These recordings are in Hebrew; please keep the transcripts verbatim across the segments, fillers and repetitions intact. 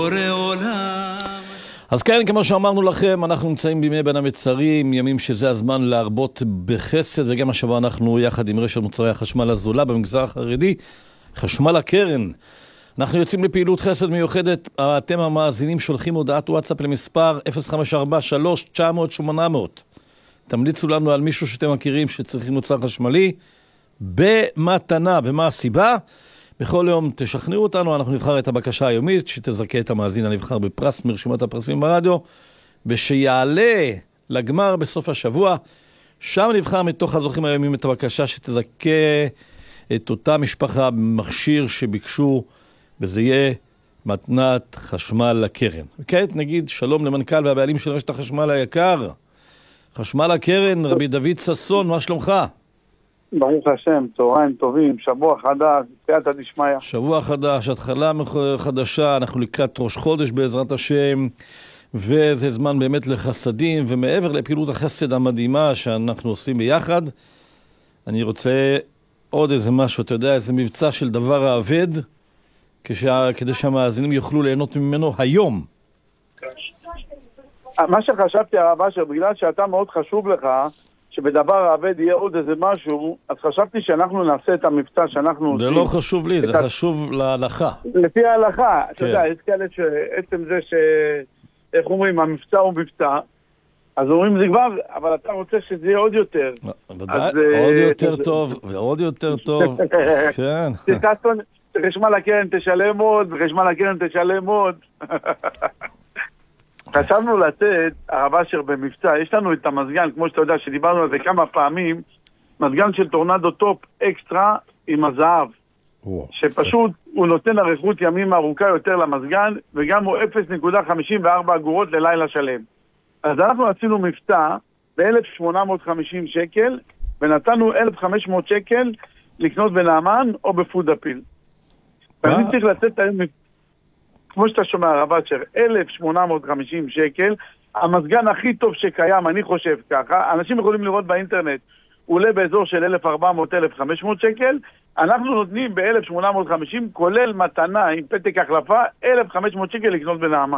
אז כן, כמו שאמרנו לכם, אנחנו נמצאים בימי בין המצרים, ימים שזה הזמן להרבות בחסד, וגם השבוע אנחנו יחד עם רשת מוצרי החשמל הזולה במגזר החרדי, חשמל הקרן. אנחנו יוצאים לפעילות חסד מיוחדת, אתם המאזינים שולחים הודעת וואטסאפ למספר אפס חמש ארבע שלוש תשע אפס אפס שמונה אפס. תמליצו לנו על מישהו שאתם מכירים שצריכים מוצר חשמלי, במתנה, ומה הסיבה? בכל יום תשכנעו אותנו, אנחנו נבחר את הבקשה היומית, שתזכה את המאזין הנבחר בפרס מרשימת הפרסים ברדיו, ושיעלה לגמר בסוף השבוע, שם נבחר מתוך הזוכים היומיים את הבקשה שתזכה את אותה משפחה במכשיר שביקשו, וזה יהיה מתנת חשמל לקרן. וכעת נגיד שלום למנכ"ל והבעלים של רשת החשמל היקר, חשמל הקרן, רבי דוד ססון, מה שלומך? ברוך השם, צהריים טובים, שבוע חדש, סייעתא דשמיא. שבוע חדש, התחלה חדשה, אנחנו לקראת ראש חודש בעזרת השם, וזה זמן באמת לחסדים, ומעבר לפעילות החסד המדהימה שאנחנו עושים ביחד, אני רוצה עוד איזה משהו, אתה יודע, איזה מבצע של דבר האבד, כשה, כדי שהמאזינים יוכלו ליהנות ממנו היום. מה שחשבתי הרב אשר, בגלל שאתה מאוד חשוב לך, שבדבר העבד יהיה עוד איזה משהו, אז חשבתי שאנחנו נעשה את המבצע שאנחנו עושים. זה לא חשוב לי, זה חשוב להלכה. לפי ההלכה, אתה יודע, יש כאלה שעצם זה ש... איך אומרים, המבצע הוא מבצע, אז אומרים זה כבר, אבל אתה רוצה שזה יהיה עוד יותר. עוד יותר טוב, ועוד יותר טוב. כן. חשמל הקרן תשלם עוד, וחשמל הקרן תשלם עוד. חשבנו לתת, הרב אשר במבצע, יש לנו את המזגן, כמו שאתה יודע, שדיברנו על זה כמה פעמים, מזגן של טורנדו טופ אקסטרה עם הזהב, שפשוט הוא נותן אריכות ימים ארוכה יותר למזגן, וגם הוא אפס נקודה חמישים וארבע אגורות ללילה שלם. אז אנחנו עשינו מבצע ב-אלף שמונה מאות וחמישים שקל, ונתנו אלף וחמש מאות שקל לקנות בנעמן או בפודאפיל. ואני צריך לתת היום מבצע, כמו שאתה שומע הרב אשר, אלף שמונה מאות וחמישים שקל, המזגן הכי טוב שקיים, אני חושב ככה, אנשים יכולים לראות באינטרנט, הוא עולה באזור של אלף וארבע מאות עד אלף וחמש מאות שקל, אנחנו נותנים ב-אלף שמונה מאות וחמישים, כולל מתנה עם פתק החלפה, אלף וחמש מאות שקל לקנות בנעמן.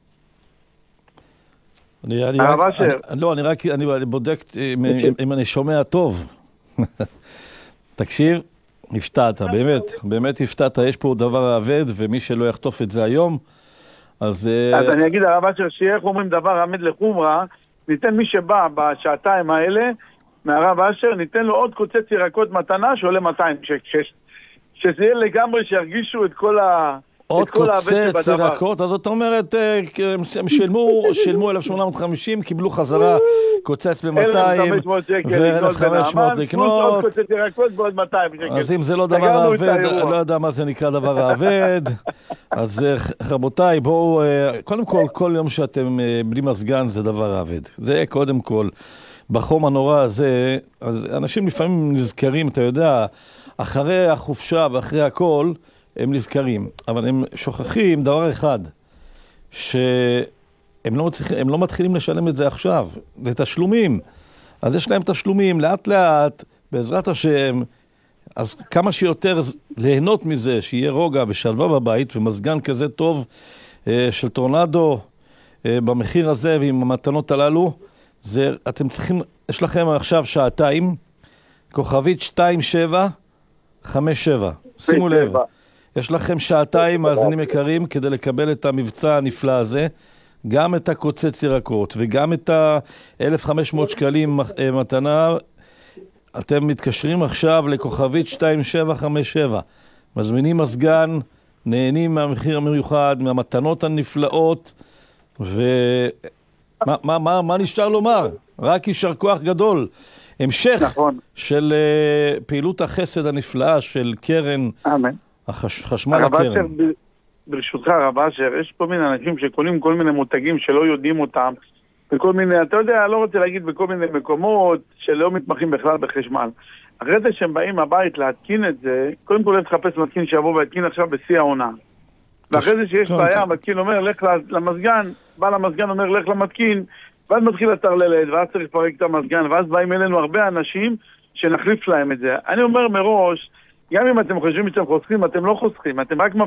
הרב אשר. לא, אני רק, אני בודק אם אני שומע טוב. תקשיב. הפתעת, באמת, באמת הפתעת, יש פה דבר העבד, ומי שלא יחטוף את זה היום, אז... אז אני אגיד הרב אשר, שאיך אומרים דבר עמד לחומרה, ניתן מי שבא בשעתיים האלה, מהרב אשר, ניתן לו עוד קוצץ ירקות מתנה, שעולה מאתיים שקל, שזה יהיה לגמרי שירגישו את כל ה... עוד קוצץ ירקות, אז זאת אומרת, הם שילמו, שילמו אלף שמונה מאות וחמישים, קיבלו חזרה קוצץ ב-מאתיים, ו-אלף וחמש מאות לקנות. אז אם זה לא דבר העבד, לא יודע מה זה נקרא דבר העבד. אז רבותיי, בואו, קודם כל, כל יום שאתם בלי מזגן זה דבר העבד. זה קודם כל. בחום הנורא הזה, אז אנשים לפעמים נזכרים, אתה יודע, אחרי החופשה ואחרי הכל, הם נזכרים, אבל הם שוכחים דבר אחד, שהם לא, מצליח, הם לא מתחילים לשלם את זה עכשיו, לתשלומים. אז יש להם תשלומים לאט לאט, בעזרת השם, אז כמה שיותר ליהנות מזה, שיהיה רוגע ושלווה בבית, ומזגן כזה טוב של טורנדו, במחיר הזה ועם המתנות הללו, זה, אתם צריכים, יש לכם עכשיו שעתיים, כוכבית שתיים שבע חמש שבע, שימו לב. יש לכם שעתיים מאזינים יקרים כדי לקבל את המבצע הנפלא הזה, גם את הקוצץ ירקות וגם את ה-אלף וחמש מאות שקלים מתנה. אתם מתקשרים עכשיו לכוכבית שתיים שבע חמש שבע, מזמינים מזגן, נהנים מהמחיר המיוחד, מהמתנות הנפלאות, ומה מה, מה, מה נשאר לומר? רק יישר כוח גדול. המשך נכון. של uh, פעילות החסד הנפלאה של קרן אמן. החשמל הקרן. ברשותך רב אשר, יש פה מיני אנשים שקונים כל מיני מותגים שלא יודעים אותם, בכל מיני, אתה יודע, לא רוצה להגיד בכל מיני מקומות שלא מתמחים בכלל בחשמל. אחרי זה שהם באים הבית להתקין את זה, קודם כל לחפש מתקין שיבוא והתקין עכשיו בשיא העונה. ואחרי זה שיש בעיה, המתקין אומר, לך למזגן, בא למזגן אומר, לך למתקין, ואז מתחיל לטרללת, ואז צריך לפרק את המזגן, ואז באים אלינו הרבה אנשים שנחליף להם את זה. אני אומר מראש, גם אם אתם חושבים שאתם חוסכים, אתם לא חוסכים, אתם רק